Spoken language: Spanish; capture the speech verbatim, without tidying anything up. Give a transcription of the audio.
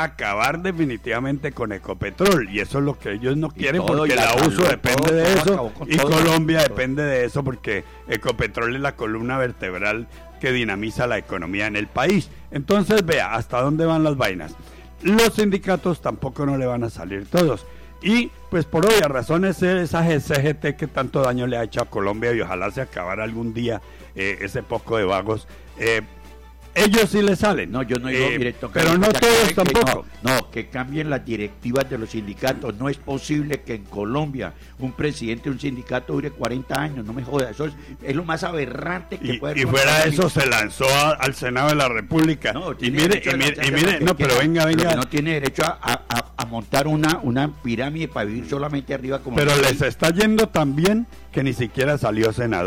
acabar definitivamente con Ecopetrol, y eso es lo que ellos no quieren, todo, porque y la la uso salud, depende todo, de todo eso, acabó con y todo. Colombia depende de eso, porque Ecopetrol es la columna vertebral que dinamiza la economía en el país. Entonces, vea, hasta dónde van las vainas. Los sindicatos tampoco no le van a salir todos. Y pues por obvias razones esa C G T que tanto daño le ha hecho a Colombia, y ojalá se acabara algún día eh, ese poco de vagos, eh, ellos sí le salen. No, yo no digo eh, directo. pero no todos tampoco. No, no, que cambien las directivas de los sindicatos. No es posible que en Colombia un presidente de un sindicato dure cuarenta años, no me jodas. Eso es, es lo más aberrante que y, puede y fuera de eso se lanzó a, al Senado de la República. No, y mire, y mire, y mire, no, pero venga, venga. No tiene derecho a, a, a montar una, una pirámide para vivir solamente arriba como... Pero les está yendo tan bien que ni siquiera salió senador.